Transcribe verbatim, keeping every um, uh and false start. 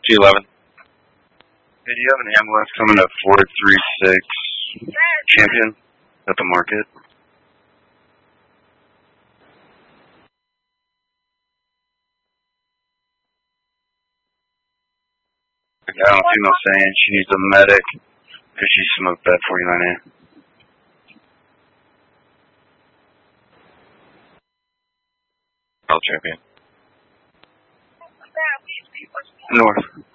T eleven. Hey, do you have an ambulance coming to four three six Champion at the market? I don't see no saying she needs a medic because she smoked that forty-nine A. L Champion. North.